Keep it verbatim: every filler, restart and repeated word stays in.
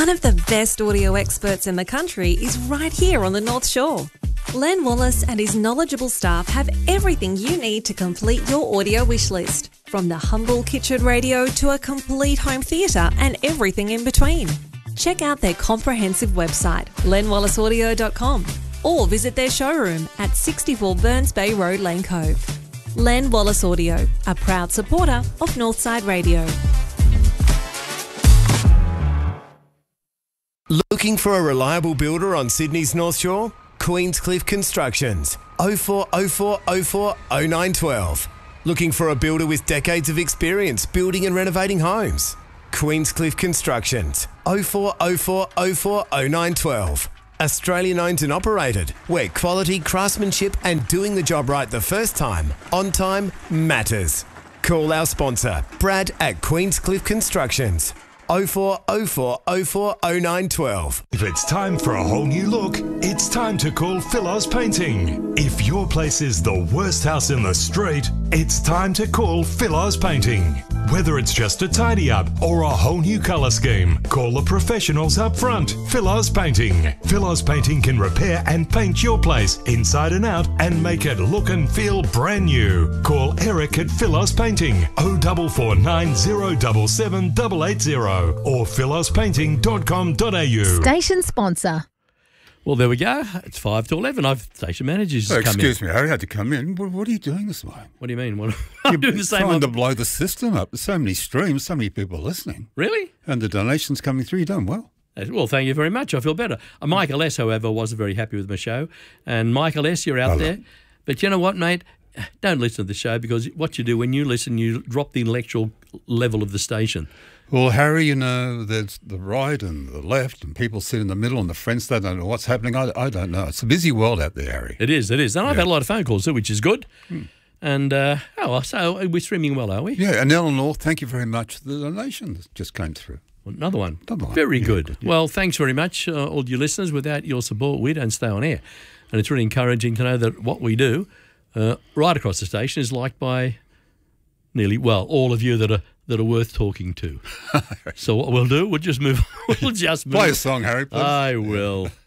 One of the best audio experts in the country is right here on the North Shore. Len Wallace and his knowledgeable staff have everything you need to complete your audio wish list, from the humble kitchen radio to a complete home theatre and everything in between. Check out their comprehensive website, len wallace audio dot com, or visit their showroom at sixty-four Burns Bay Road, Lane Cove. Len Wallace Audio, a proud supporter of Northside Radio. Looking for a reliable builder on Sydney's North Shore? Queenscliff Constructions, oh four oh four oh four oh nine one two. Looking for a builder with decades of experience building and renovating homes? Queenscliff Constructions, oh four oh four oh four oh nine one two. Australian owned and operated, where quality, craftsmanship and doing the job right the first time, on time, matters. Call our sponsor, Brad at Queenscliff Constructions, oh four oh four oh four oh nine one two. If it's time for a whole new look, it's time to call Philos Painting. If your place is the worst house in the street, it's time to call Philos Painting. Whether it's just a tidy up or a whole new colour scheme, call the professionals up front. Philos Painting. Philos Painting can repair and paint your place inside and out and make it look and feel brand new. Call Eric at Philos Painting, oh four four nine oh seven seven eight eight zero or philos painting dot com dot a u. Station sponsor. Well, there we go. It's five to eleven. I've station managers Oh, come in. excuse me, Harry, I had to come in. What, what are you doing this morning? What do you mean? What, I'm doing the same. Trying to old- blow the system up. There's so many streams, so many people listening. Really? And the donations coming through. You're doing well. Uh, Well, thank you very much. I feel better. Uh, Michael S., however, wasn't very happy with my show. And Michael S., you're out Hello. there. But you know what, mate? Don't listen to the show, because what you do when you listen, you drop the intellectual level of the station. Well, Harry, you know, there's the right and the left, and people sit in the middle, and the friends, they don't know what's happening. I, I don't know. It's a busy world out there, Harry. It is, it is. And I've Yeah. had a lot of phone calls too, which is good. Hmm. And, uh, oh, well, so we're streaming well, are we? Yeah, and Eleanor, thank you very much. The donations just came through. Well, another one. Another one. Very Yeah, good. yeah. Well, thanks very much, uh, all you listeners. Without your support, we don't stay on air. And it's really encouraging to know that what we do uh, right across the station is liked by nearly, well, all of you that are that are worth talking to. So what we'll do, we'll just move. We'll just move. Play a song, Harry, please. I will.